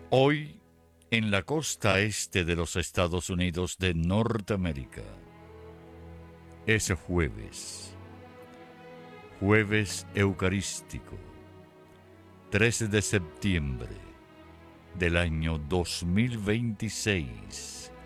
Hoy, en la costa este de los Estados Unidos de Norteamérica, es jueves, jueves eucarístico, 13 de septiembre del año 2026.